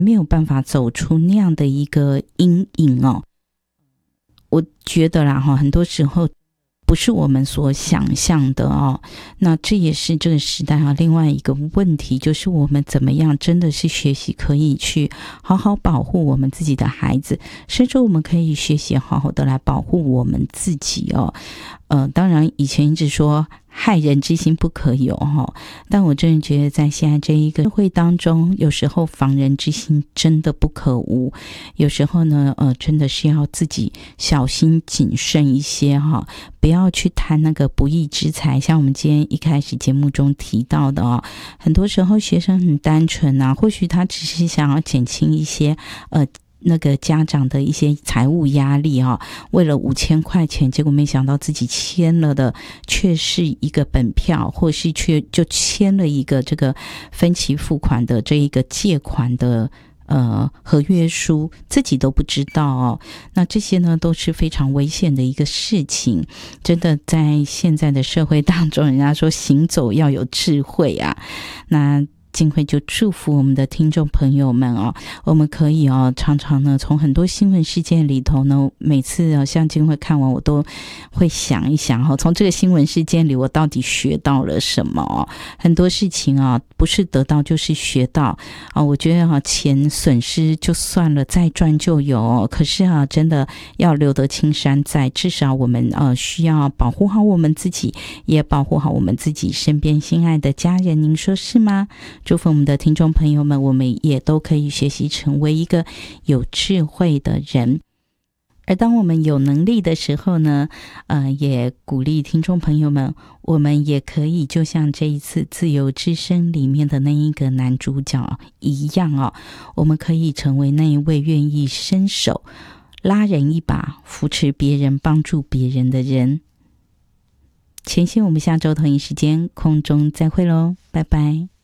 没有办法走出那样的一个阴影哦。我觉得啦很多时候不是我们所想象的哦。那这也是这个时代另外一个问题，就是我们怎么样真的是学习可以去好好保护我们自己的孩子，甚至我们可以学习好好的来保护我们自己哦。当然以前一直说害人之心不可有但我真的觉得在现在这一个社会当中，有时候防人之心真的不可无，有时候呢真的是要自己小心谨慎一些不要去贪那个不义之财。像我们今天一开始节目中提到的很多时候学生很单纯或许他只是想要减轻一些那个家长的一些财务压力为了5000块钱，结果没想到自己签了的却是一个本票，或是却就签了一个这个分期付款的这一个借款的合约书，自己都不知道那这些呢都是非常危险的一个事情。真的在现在的社会当中，人家说行走要有智慧那静慧就祝福我们的听众朋友们我们可以常常呢从很多新闻事件里头呢，每次像静慧看完我都会想一想从这个新闻事件里我到底学到了什么很多事情不是得到就是学到我觉得钱损失就算了，再赚就有可是真的要留得青山在，至少我们需要保护好我们自己，也保护好我们自己身边心爱的家人，您说是吗？祝福我们的听众朋友们，我们也都可以学习成为一个有智慧的人。而当我们有能力的时候呢也鼓励听众朋友们，我们也可以就像这一次自由之声里面的那一个男主角一样我们可以成为那一位愿意伸手拉人一把，扶持别人，帮助别人的人。前线我们下周同一时间空中再会咯，拜拜。